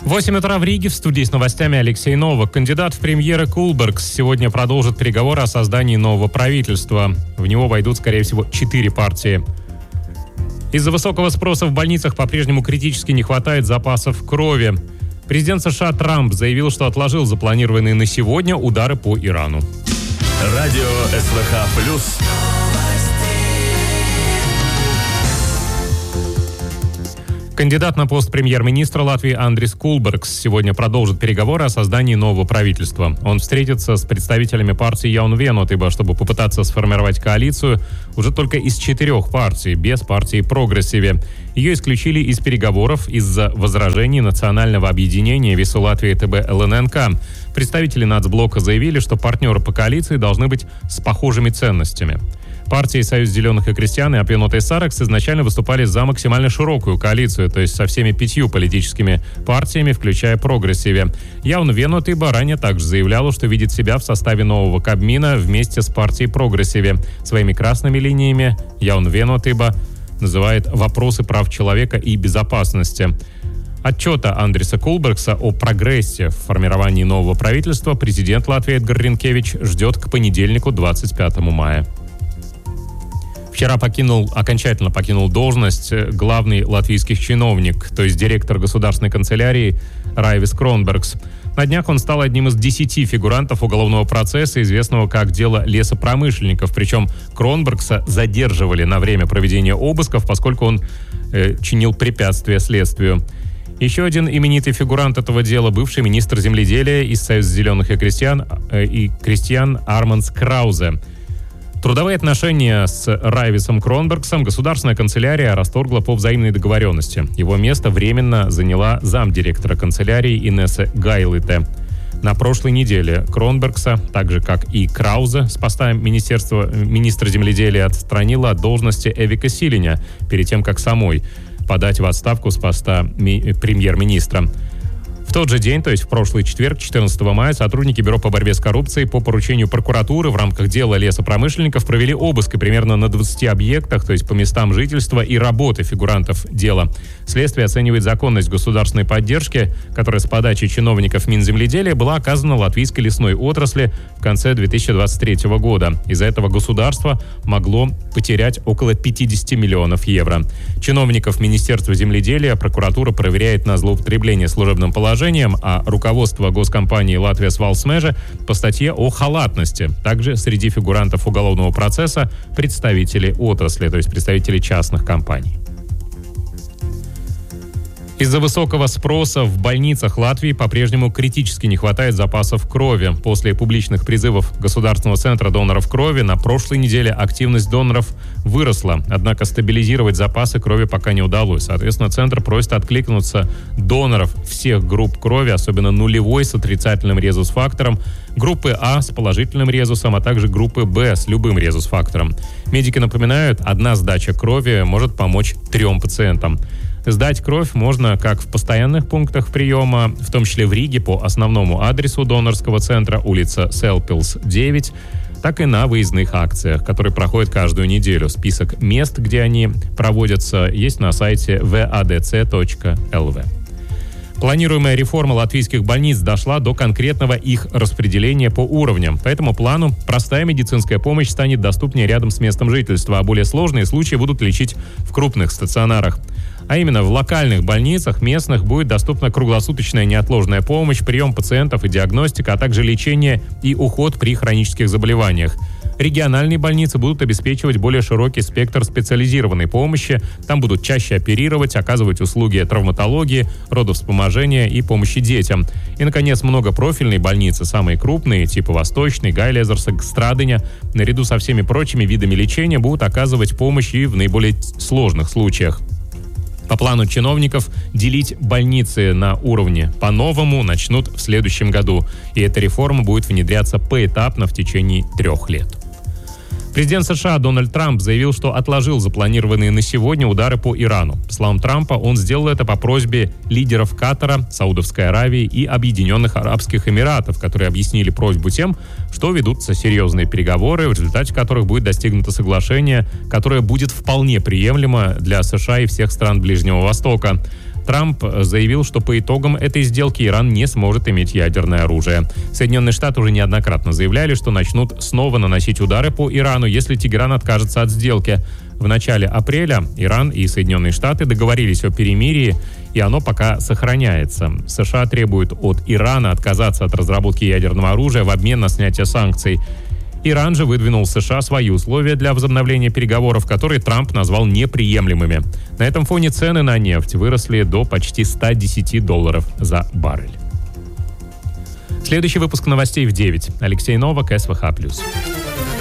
8 утра в Риге. В студии с новостями Алексей Новак. Кандидат в премьеры Кулбергс сегодня продолжит переговоры о создании нового правительства. В него войдут, скорее всего, 4 партии. Из-за высокого спроса в больницах по-прежнему критически не хватает запасов крови. Президент США Трамп заявил, что отложил запланированные на сегодня удары по Ирану. Радио СВХ+. Кандидат на пост премьер-министра Латвии Андрис Кулбергс сегодня продолжит переговоры о создании нового правительства. Он встретится с представителями партии Jaunvienotība, чтобы попытаться сформировать коалицию уже только из 4 партий, без партии Прогрессиве. Ее исключили из переговоров из-за возражений национального объединения Вису Латвии ТБ ЛННК. Представители нацблока заявили, что партнеры по коалиции должны быть с похожими ценностями. Партии «Союз зеленых и крестьян» и «Apvienottais Saraksts» изначально выступали за максимально широкую коалицию, то есть со всеми 5 политическими партиями, включая Прогрессиве. Jaunvienotība ранее также заявляла, что видит себя в составе нового Кабмина вместе с партией Прогрессиве. Своими красными линиями Jaunvienotība называет вопросы прав человека и безопасности. Отчета Андриса Кулбергса о прогрессе в формировании нового правительства президент Латвии Эдгар Ринкевич ждет к понедельнику, 25 мая. Вчера окончательно покинул должность главный латвийский чиновник, то есть директор государственной канцелярии Райвис Кронбергс. На днях он стал одним из 10 фигурантов уголовного процесса, известного как дело лесопромышленников. Причем Кронбергса задерживали на время проведения обысков, поскольку он чинил препятствия следствию. Еще один именитый фигурант этого дела – бывший министр земледелия из Союза зеленых и крестьян Армандс Краузе. Трудовые отношения с Райвисом Кронбергсом государственная канцелярия расторгла по взаимной договоренности. Его место временно заняла замдиректора канцелярии Инесса Гайлите. На прошлой неделе Кронбергса, так же как и Краузе, с поста министра земледелия отстранила от должности Эвика Силиня перед тем, как самой подать в отставку с поста премьер-министра. В тот же день, то есть в прошлый четверг, 14 мая, сотрудники Бюро по борьбе с коррупцией по поручению прокуратуры в рамках дела лесопромышленников провели обыск примерно на 20 объектах, то есть по местам жительства и работы фигурантов дела. Следствие оценивает законность государственной поддержки, которая с подачи чиновников Минземледелия была оказана латвийской лесной отрасли в конце 2023 года. Из-за этого государство могло потерять около 50 миллионов евро. Чиновников Министерства земледелия прокуратура проверяет на злоупотребление служебным положением, а руководство госкомпании «Латвия Свалсмежа» по статье о халатности. Также среди фигурантов уголовного процесса представители отрасли, то есть представители частных компаний. Из-за высокого спроса в больницах Латвии по-прежнему критически не хватает запасов крови. После публичных призывов Государственного центра доноров крови на прошлой неделе активность доноров выросла. Однако стабилизировать запасы крови пока не удалось. Соответственно, центр просит откликнуться доноров всех групп крови, особенно нулевой с отрицательным резус-фактором, группы А с положительным резусом, а также группы Б с любым резус-фактором. Медики напоминают, одна сдача крови может помочь 3 пациентам. Сдать кровь можно как в постоянных пунктах приема, в том числе в Риге по основному адресу донорского центра, улица Селпилс, 9, так и на выездных акциях, которые проходят каждую неделю. Список мест, где они проводятся, есть на сайте vadc.lv. Планируемая реформа латвийских больниц дошла до конкретного их распределения по уровням. По этому плану простая медицинская помощь станет доступнее рядом с местом жительства, а более сложные случаи будут лечить в крупных стационарах. А именно в локальных больницах местных будет доступна круглосуточная неотложная помощь, прием пациентов и диагностика, а также лечение и уход при хронических заболеваниях. Региональные больницы будут обеспечивать более широкий спектр специализированной помощи. Там будут чаще оперировать, оказывать услуги травматологии, родовспоможения и помощи детям. И, наконец, многопрофильные больницы, самые крупные, типа Восточной, Гайлезерса, Страдыня, наряду со всеми прочими видами лечения будут оказывать помощь и в наиболее сложных случаях. По плану чиновников делить больницы на уровне по-новому начнут в следующем году. И эта реформа будет внедряться поэтапно в течение 3 лет. Президент США Дональд Трамп заявил, что отложил запланированные на сегодня удары по Ирану. По словам Трампа, он сделал это по просьбе лидеров Катара, Саудовской Аравии и Объединенных Арабских Эмиратов, которые объяснили просьбу тем, что ведутся серьезные переговоры, в результате которых будет достигнуто соглашение, которое будет вполне приемлемо для США и всех стран Ближнего Востока. Трамп заявил, что по итогам этой сделки Иран не сможет иметь ядерное оружие. Соединенные Штаты уже неоднократно заявляли, что начнут снова наносить удары по Ирану, если Тегеран откажется от сделки. В начале апреля Иран и Соединенные Штаты договорились о перемирии, и оно пока сохраняется. США требуют от Ирана отказаться от разработки ядерного оружия в обмен на снятие санкций. Иран же выдвинул США свои условия для возобновления переговоров, которые Трамп назвал неприемлемыми. На этом фоне цены на нефть выросли до почти $110 за баррель. Следующий выпуск новостей в 9. Алексей Новак, СВХ+.